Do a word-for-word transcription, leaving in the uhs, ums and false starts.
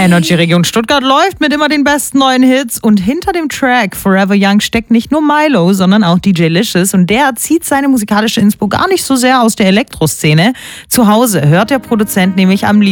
Energy Region Stuttgart läuft mit immer den besten neuen Hits und hinter dem Track Forever Young steckt nicht nur Milo, sondern auch D J Licious und der zieht seine musikalische Inspo gar nicht so sehr aus der Elektroszene. Zu Hause hört der Produzent nämlich am liebsten